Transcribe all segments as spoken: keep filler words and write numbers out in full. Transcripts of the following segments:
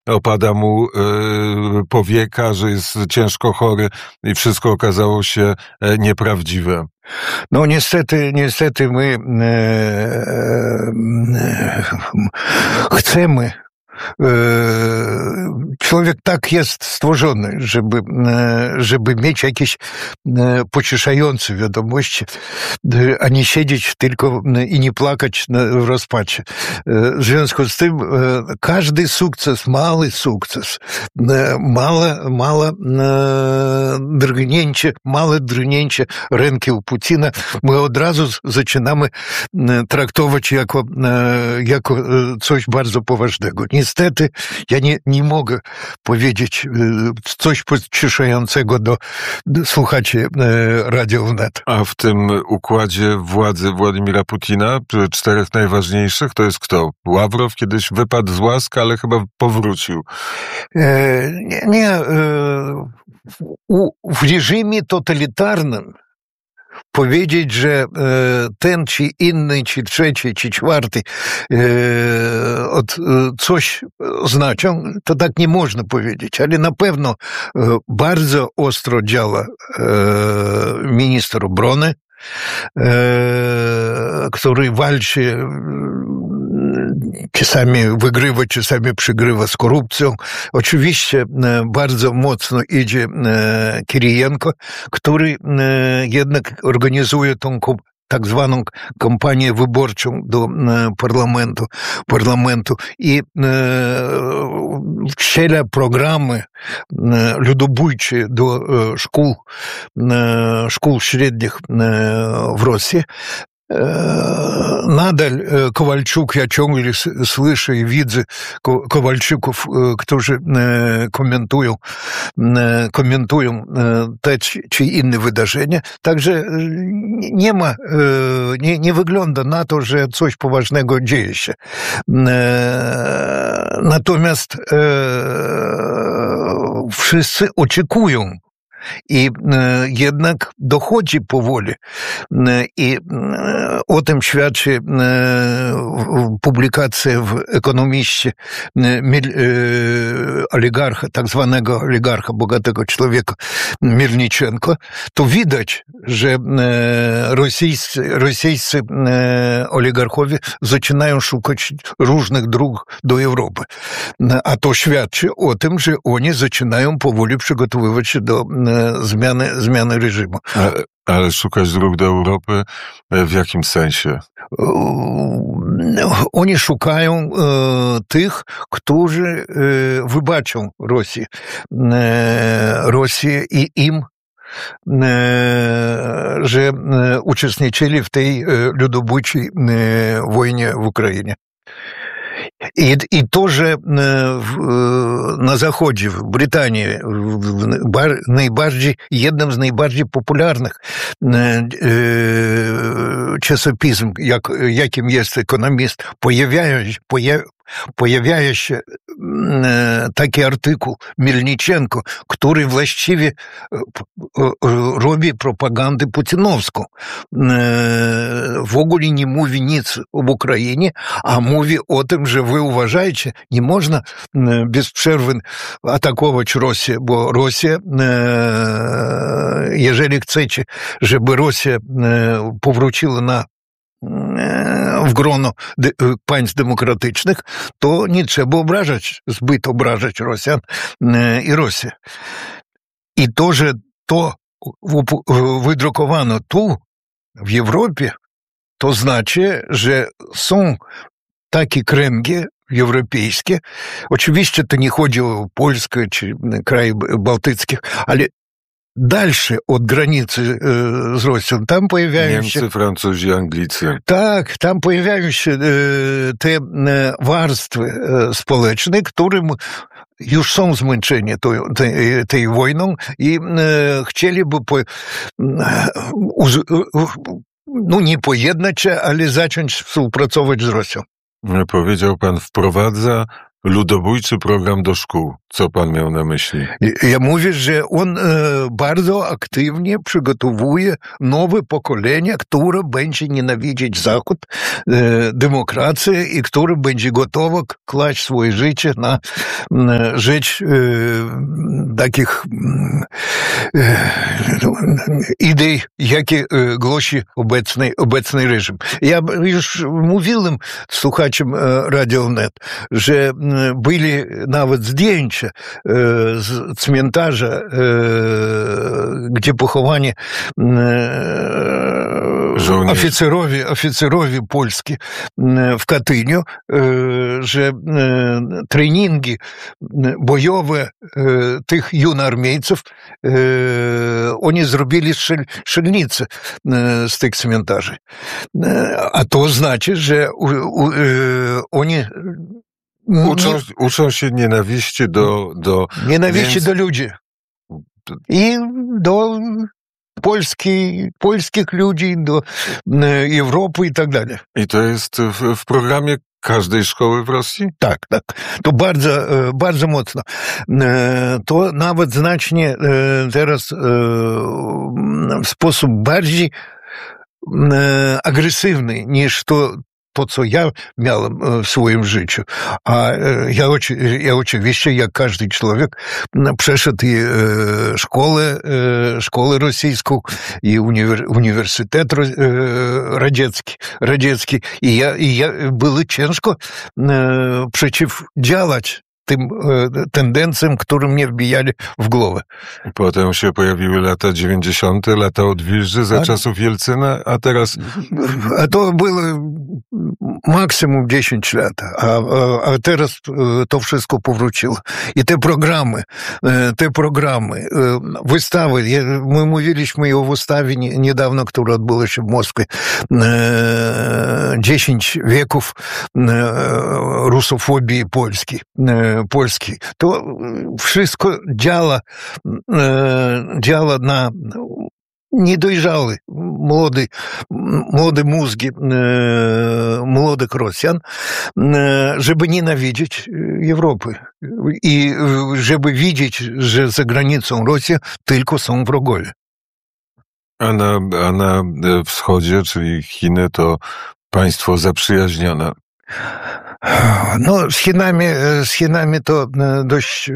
opada mu yy, powieka, że jest ciężko chory i wszystko okazało się e, nieprawdziwe. No niestety, niestety my e, e, chcemy. Człowiek tak jest stworzony, żeby, żeby mieć jakieś pocieszające wiadomości, a nie siedzieć tylko i nie płakać w rozpaczy. W związku z tym każdy sukces, mały sukces, małe, małe drgnięcie, małe drgnięcie ręki u Putina, my od razu zaczynamy traktować jako, jako coś bardzo poważnego. Niestety, ja nie, nie mogę powiedzieć coś pocieszającego do, do słuchaczy Radio Wnet. A w tym układzie władzy Władimira Putina, czterech najważniejszych, to jest kto? Ławrow kiedyś wypadł z łask, ale chyba powrócił. E, nie, nie e, w, w reżimie totalitarnym powiedzieć, że e, ten, czy inny, czy trzeci, czy czwarty e, od, e, coś znaczą, to tak nie można powiedzieć, ale na pewno e, bardzo ostro działa e, minister obrony, e, który walczy, czasami wygrywa, czasami przegrywa z korupcją. Oczywiście bardzo mocno idzie Kirijenko, który jednak organizuje tą tak zwaną kampanię wyborczą do parlamentu, parlamentu i wciela programy ludobójcze do szkół, szkół średnich w Rosji. Nadal Kowalczuk, ja ciągle słyszę i widzę Kowalczyków, którzy komentują, komentują te czy inne wydarzenia. Także nie ma, nie, nie wygląda na to, że coś poważnego dzieje się. Natomiast wszyscy oczekują. I e, jednak dochodzi powoli. E, I e, o tym świadczy e, publikacja w Ekonomiście e, oligarcha, tak zwanego oligarcha, bogatego człowieka Mielniczenko. To widać, że e, rosyjscy, rosyjscy e, oligarchowie zaczynają szukać różnych dróg do Europy. A to świadczy o tym, że oni zaczynają powoli przygotowywać się do Zmiany, zmiany reżimu. Ale, ale szukać dróg do Europy w jakim sensie? Oni szukają e, tych, którzy e, wybaczą Rosję. E, Rosję i im, e, że e, uczestniczyli w tej e, ludobójczej e, wojnie w Ukrainie. I, I to, że w, na Zachodzie, w Brytanii, w bar, najbardziej, jednym z najbardziej popularnych e, czasopism, jak, jakim jest Ekonomist, pojawiają, pojaw, pojawia się taki artykuł Mielniczenko, który właściwie robi propagandę putinowską. W ogóle nie mówi nic o Ukrainie, a mówi o tym, że wy uważajcie, nie można bez przerwy atakować Rosję, bo Rosja, jeżeli chcecie, żeby Rosja powróciła na w grono de, państw demokratycznych, to nie trzeba obrażać, zbyt obrażać Rosjan i Rosję. I to, że to wydrukowano tu, w Europie, to znaczy, że są takie kręgi europejskie. Oczywiście to nie chodzi o Polskę czy kraje bałtyckie, ale dalsze od granicy e, z Rosją, tam pojawiają Niemcy, się... Niemcy, Francuzi, Anglicy. Tak, tam pojawiają się e, te e, warstwy e, społeczne, którym już są zmęczeni tą, tej, tej wojną i e, chcieliby po, e, uz, e, no nie pojednać się, ale zacząć współpracować z Rosją. Powiedział pan, wprowadza ludobójczy program do szkół. Co pan miał na myśli? Ja mówię, że on e, bardzo aktywnie przygotowuje nowe pokolenie, które będzie nienawidzić Zachód, e, demokrację i które będzie gotowe kłaść swoje życie na e, rzecz e, takich e, idei, jakie e, głosi obecny, obecny reżim. Ja już mówiłem słuchaczom e, Radio Net, że e, byli nawet zdjęcia z cmentarza, gdzie pochowani oficerowie, oficerowie polskie w Katyniu, że treningi bojowe tych junarmейцów oni zrobili strzelnice z tych cmentarzy. A to znaczy, że oni Uczą, uczą się nienawiści do... do nienawiści więc... do ludzi. I do Polski, polskich ludzi, do Europy i tak dalej. I to jest w, w programie każdej szkoły w Rosji? Tak, tak. To bardzo, bardzo mocno. To nawet znacznie teraz w sposób bardziej agresywny niż to, to, co ja miałem w swoim życiu. A ja, ja oczywiście, jak każdy człowiek, przeszedł i szkołę, szkołę rosyjską, i uniwersytet radziecki, radziecki. I ja, i ja było ciężko przeciwdziałać tym tendencjom, które mnie wbijali w głowę. Potem się pojawiły lata dziewięćdziesiąte, lata odwilży za a, czasów Jelcyna, a teraz... A to było maksimum dziesięć lat, a, a, a teraz to wszystko powróciło. I te programy, te programy, wystawy, my mówiliśmy o wystawie niedawno, która odbyła się w Moskwie, dziesięć wieków rusofobii polskiej. Polski. To wszystko działa, działa na niedojrzały, młody, młode mózgi młodych Rosjan, żeby nienawidzieć Europy i żeby widzieć, że za granicą Rosji tylko są wrogowie. A na, a na wschodzie, czyli Chiny, to państwo zaprzyjaźnione. No, z Chinami, z Chinami to dość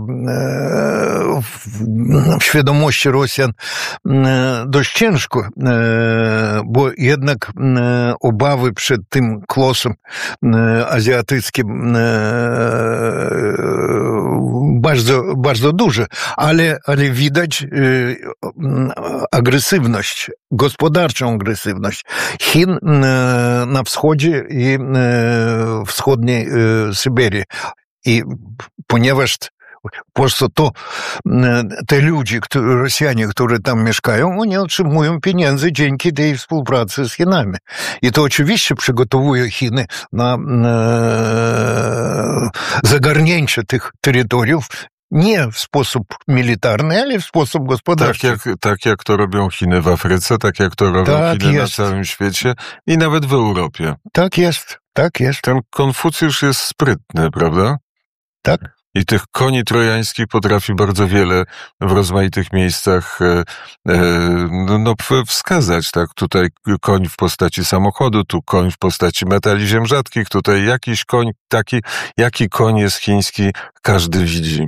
w świadomości Rosjan dość ciężko, bo jednak obawy przed tym klosem azjatyckim bardzo, bardzo duże, ale, ale widać agresywność, gospodarczą agresywność Chin na wschodzie i wschodniej Syberii. I ponieważ po prostu to te ludzie, Rosjanie, którzy tam mieszkają, oni otrzymują pieniądze dzięki tej współpracy z Chinami. I to oczywiście przygotowuje Chiny na zagarnięcie tych terytoriów nie w sposób militarny, ale w sposób gospodarczy. Tak jak, tak jak to robią Chiny w Afryce, tak jak to robią tak Chiny jest. Na całym świecie i nawet w Europie. Tak jest, tak jest. Ten Konfucjusz jest sprytny, prawda? Tak. I tych koni trojańskich potrafi bardzo wiele w rozmaitych miejscach e, e, no, wskazać. Tak? Tutaj koń w postaci samochodu, tu koń w postaci metali ziem rzadkich, tutaj jakiś koń taki, jaki koń jest chiński, każdy widzi.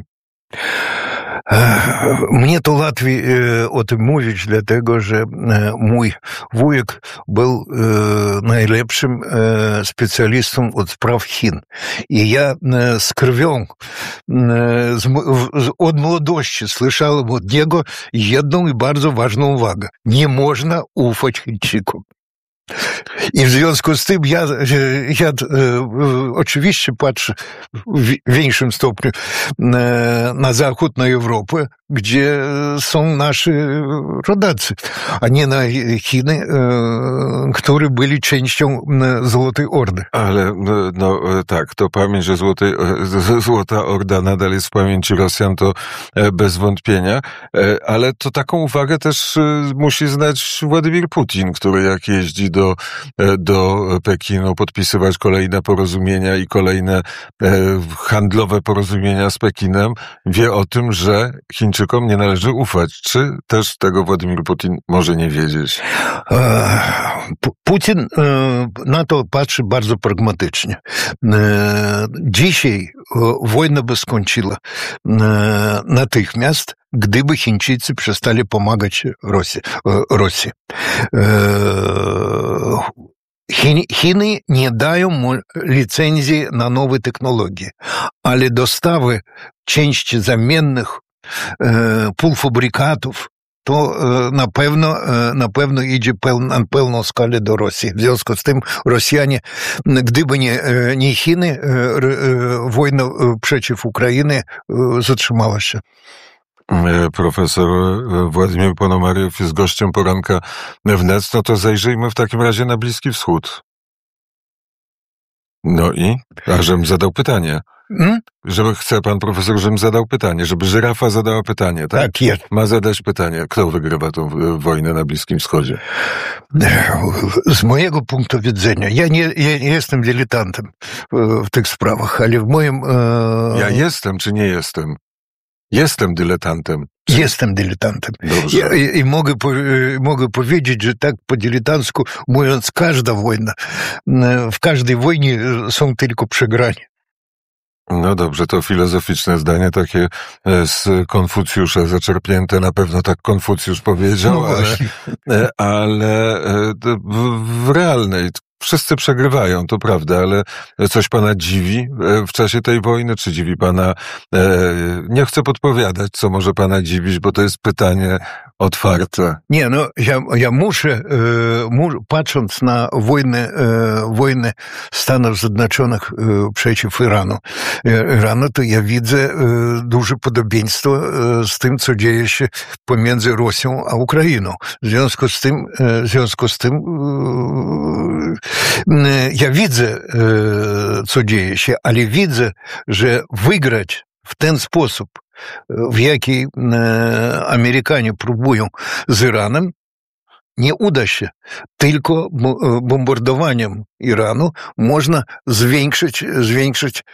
Mnie to łatwiej o tym mówić, dlatego że mój wujek był najlepszym specjalistą od spraw Chin. I ja z krwią od młodości słyszałem od niego jedną i bardzo ważną uwagę. Nie można ufać Chińczykom. I w związku z tym ja, ja e, oczywiście patrzę w większym stopniu na, na Zachód, na Europę, gdzie są nasi rodacy, a nie na Chiny, e, które byli częścią Złotej Ordy. Ale no, no tak, to pamięć, że Złotej, Złota Orda nadal jest w pamięci Rosjan, to bez wątpienia, ale to taką uwagę też musi znać Władimir Putin, który jak jeździ do do, do Pekinu, podpisywać kolejne porozumienia i kolejne handlowe porozumienia z Pekinem, wie o tym, że Chińczykom nie należy ufać. Czy też tego Władimir Putin może nie wiedzieć? Putin na to patrzy bardzo pragmatycznie. Dzisiaj wojna by skończyła natychmiast, gdyby Chińczycy przestali pomagać Rosji. Rosji. Chiny nie dają mu licencji na nowe technologie, ale dostawy części zamiennych, półfabrykatów, to na pewno, na pewno idzie na pełną skalę do Rosji. W związku z tym Rosjanie, gdyby nie, nie Chiny, wojna przeciw Ukrainie zatrzymała się. Profesor Władimir Ponomariow jest gościem poranka wnet, no to zajrzyjmy w takim razie na Bliski Wschód. No i? A żebym zadał pytanie. Hmm? Żeby chce pan profesor, żebym zadał pytanie, żeby żyrafa zadała pytanie, tak? Tak jest. Ma zadać pytanie, kto wygrywa tą wojnę na Bliskim Wschodzie? Z mojego punktu widzenia, ja nie, ja nie jestem dyletantem w tych sprawach, ale w moim... E... Ja jestem, czy nie jestem? Jestem dyletantem. Czy... Jestem dyletantem. Dobrze. Ja, i, i mogę, po, mogę powiedzieć, że tak po dyletancku, mówiąc, każda wojna, w każdej wojnie są tylko przegrani. No dobrze, to filozoficzne zdanie, takie z Konfucjusza zaczerpnięte, na pewno tak Konfucjusz powiedział, no ale, ale w, w realnej, wszyscy przegrywają, to prawda, ale coś pana dziwi w czasie tej wojny, czy dziwi pana, nie chcę podpowiadać, co może pana dziwić, bo to jest pytanie otwarte. Nie, no ja, ja muszę, patrząc na wojnę, wojnę Stanów Zjednoczonych przeciw Iranu, Iranu, to ja widzę duże podobieństwo z tym, co dzieje się pomiędzy Rosją a Ukrainą. W związku z tym, w związku z tym ja widzę, co dzieje się, ale widzę, że wygrać w ten sposób, w jaki Amerykanie próbują z Iranem, nie uda się. Tylko bombardowaniem Iranu można zwiększyć, zwiększyć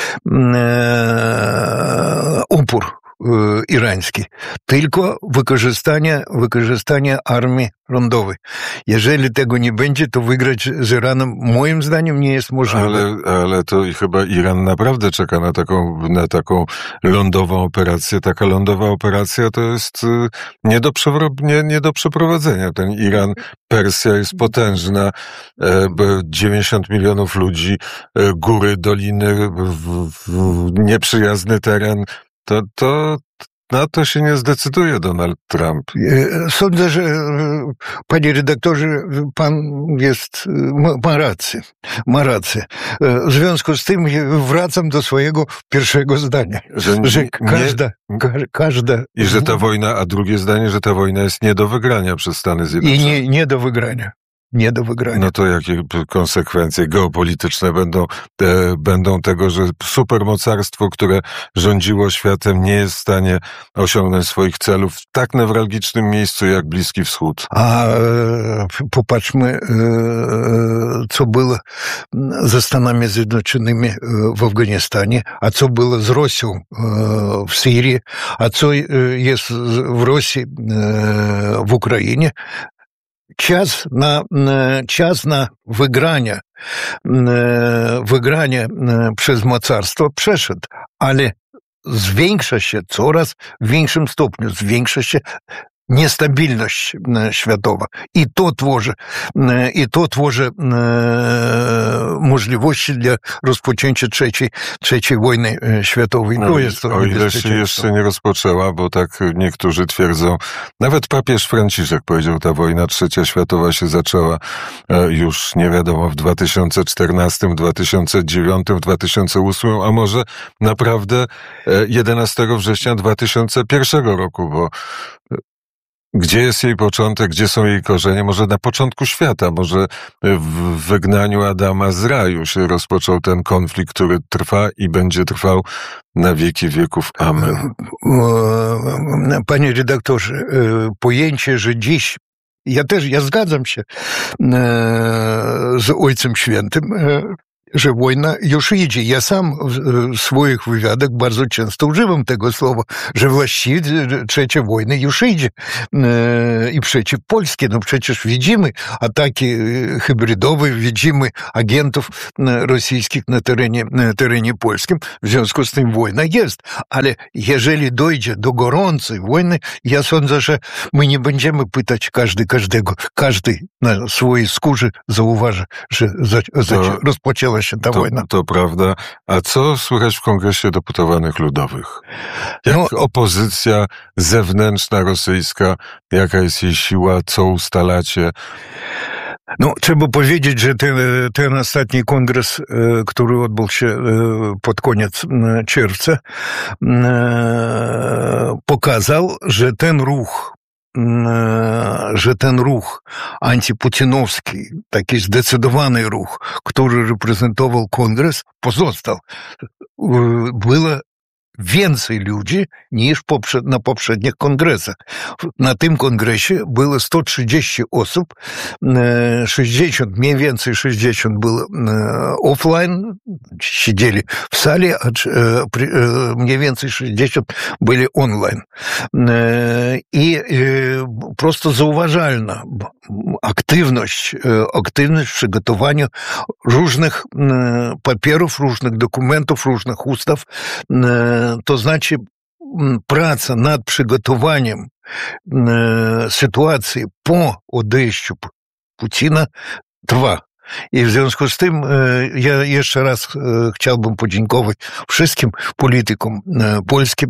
upór irański. Tylko wykorzystanie, wykorzystanie armii lądowej. Jeżeli tego nie będzie, to wygrać z Iranem moim zdaniem nie jest możliwe. Ale, ale to chyba Iran naprawdę czeka na taką, na taką lądową operację. Taka lądowa operacja to jest nie do, nie, nie do przeprowadzenia. Ten Iran, Persja jest potężna, dziewięćdziesiąt milionów ludzi, góry, doliny, nieprzyjazny teren. To, to, na to się nie zdecyduje Donald Trump. Sądzę, że panie redaktorze, pan jest, ma rację, ma rację. W związku z tym wracam do swojego pierwszego zdania, że, że każda, nie, ka, każda... I że ta wojna, a drugie zdanie, że ta wojna jest nie do wygrania przez Stany Zjednoczone. I nie, nie do wygrania. Nie do wygrania. No to jakie konsekwencje geopolityczne będą, e, będą tego, że supermocarstwo, które rządziło światem, nie jest w stanie osiągnąć swoich celów w tak newralgicznym miejscu jak Bliski Wschód? A e, popatrzmy, e, co było ze Stanami Zjednoczonymi w Afganistanie, a co było z Rosją e, w Syrii, a co jest w Rosji e, w Ukrainie. Czas na, czas na wygranie, wygranie przez mocarstwo przeszedł, ale zwiększa się coraz w większym stopniu, zwiększa się niestabilność światowa. I to tworzy, i to tworzy możliwości dla rozpoczęcia trzeciej, trzeciej wojny światowej. No, to jest to o ile się jeszcze nie rozpoczęła, bo tak niektórzy twierdzą, nawet papież Franciszek powiedział, ta wojna trzecia światowa się zaczęła już nie wiadomo w dwa tysiące czternastym, dwa tysiące dziewiątym, dwa tysiące ósmym, a może naprawdę jedenastego września dwa tysiące pierwszego roku, bo gdzie jest jej początek, gdzie są jej korzenie? Może na początku świata, może w wygnaniu Adama z raju się rozpoczął ten konflikt, który trwa i będzie trwał na wieki wieków. Amen. Panie redaktorze, pojęcie, że dziś ja też, ja zgadzam się z Ojcem Świętym, że wojna już idzie. Ja sam w swoich wywiadach bardzo często używam tego słowa, że właściwie trzecia wojna już idzie. I przeciw Polsce. No przecież widzimy ataki hybrydowe, widzimy agentów rosyjskich na terenie, na terenie polskim. W związku z tym wojna jest. Ale jeżeli dojdzie do gorącej wojny, ja sądzę, że my nie będziemy pytać każdy każdego. Każdy na swojej skórze zauważy, że za, za, to... rozpoczęła się ta to, wojna. To prawda. A co słychać w Kongresie Deputowanych Ludowych? Jak no, opozycja zewnętrzna rosyjska, jaka jest jej siła, co ustalacie? No, trzeba powiedzieć, że ten, ten ostatni kongres, który odbył się pod koniec czerwca, pokazał, że ten ruch że ten ruch antyputinowski, taki zdecydowany ruch, który reprezentował kongres, pozostał. Było więcej ludzi niż na poprzednich kongresach. Na tym kongresie było sto trzydzieści osób, sześćdziesiąt, mniej więcej sześćdziesiąt było offline, siedzieli w sali, a mniej więcej sześćdziesiąt byli online. I prosto zauważalna aktywność, aktywność w przygotowaniu różnych papierów, różnych dokumentów, różnych ustaw. To znaczy praca nad przygotowaniem sytuacji po odejściu Putina trwa. I w związku z tym ja jeszcze raz chciałbym podziękować wszystkim politykom polskim,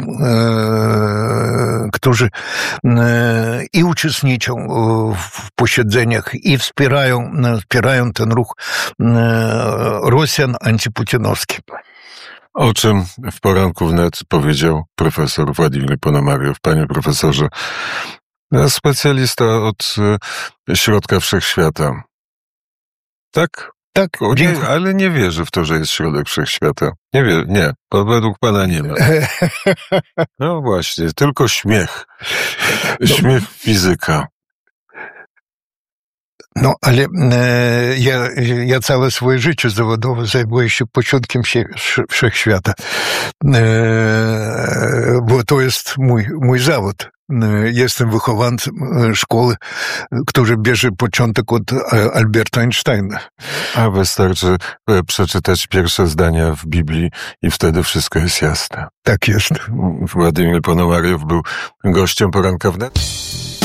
którzy i uczestniczą w posiedzeniach, i wspierają, wspierają ten ruch Rosjan antyputinowski. O czym w poranku wnet powiedział profesor Władimir Ponomariow. Panie profesorze, specjalista od środka wszechświata. Tak? Tak, nie, ale nie wierzę w to, że jest środek wszechświata. Nie wie, nie, według pana nie ma. No właśnie, tylko śmiech. Śmiech fizyka. No, ale e, ja, ja całe swoje życie zawodowe zajmuję się początkiem wszechświata, e, bo to jest mój, mój zawód. Jestem wychowancem szkoły, który bierze początek od Alberta Einsteina. A wystarczy przeczytać pierwsze zdania w Biblii i wtedy wszystko jest jasne. Tak jest. Władimir Ponomariow był gościem Poranka Wnet.